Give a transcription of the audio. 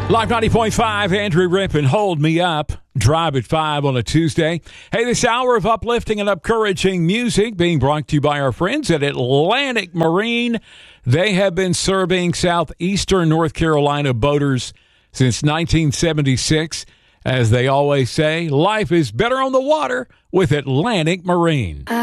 Live 90.5, Andrew Rippin, Hold Me Up. Drive at 5 on a Tuesday. Hey, this hour of uplifting and encouraging music being brought to you by our friends at Atlantic Marine. They have been serving southeastern North Carolina boaters since 1976. As they always say, life is better on the water with Atlantic Marine.